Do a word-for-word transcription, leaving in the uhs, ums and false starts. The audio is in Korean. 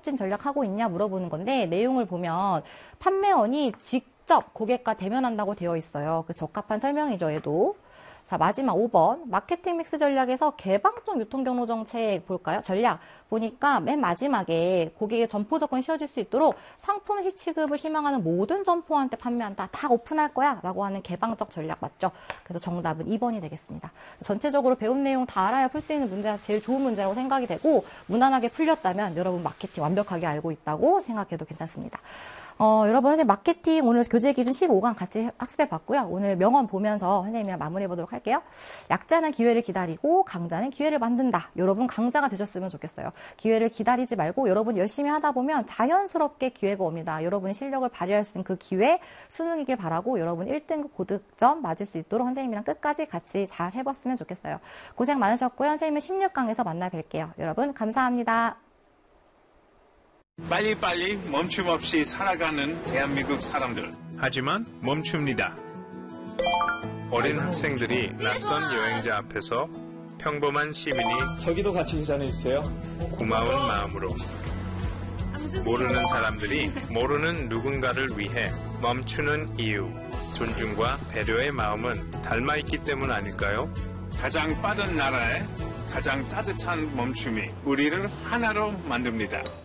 촉진 전략하고 있냐 물어보는 건데 내용을 보면 판매원이 직접 고객과 대면한다고 되어 있어요. 그 적합한 설명이죠, 얘도. 자, 마지막 오 번. 마케팅 믹스 전략에서 개방적 유통 경로 정책 볼까요? 전략. 보니까 맨 마지막에 고객의 점포 접근이 쉬워질 수 있도록 상품 시취급을 희망하는 모든 점포한테 판매한다. 다 오픈할 거야. 라고 하는 개방적 전략 맞죠? 그래서 정답은 이 번이 되겠습니다. 전체적으로 배운 내용 다 알아야 풀 수 있는 문제가 제일 좋은 문제라고 생각이 되고 무난하게 풀렸다면 여러분 마케팅 완벽하게 알고 있다고 생각해도 괜찮습니다. 어, 여러분, 선생님, 마케팅 오늘 교재 기준 십오 강 같이 학습해 봤고요. 오늘 명언 보면서 선생님이랑 마무리해 보도록 할게요. 약자는 기회를 기다리고 강자는 기회를 만든다. 여러분, 강자가 되셨으면 좋겠어요. 기회를 기다리지 말고 여러분 열심히 하다 보면 자연스럽게 기회가 옵니다. 여러분의 실력을 발휘할 수 있는 그 기회, 수능이길 바라고 여러분 일 등급 고득점 맞을 수 있도록 선생님이랑 끝까지 같이 잘 해봤으면 좋겠어요. 고생 많으셨고요. 선생님은 십육 강에서 만나 뵐게요. 여러분, 감사합니다. 빨리빨리 멈춤 없이 살아가는 대한민국 사람들. 하지만 멈춥니다. 어린 학생들이 낯선 여행자 앞에서 평범한 시민이 저기도 같이 계산해주세요. 고마운 마음으로 모르는 사람들이 모르는 누군가를 위해 멈추는 이유, 존중과 배려의 마음은 닮아있기 때문 아닐까요? 가장 빠른 나라에 가장 따뜻한 멈춤이 우리를 하나로 만듭니다.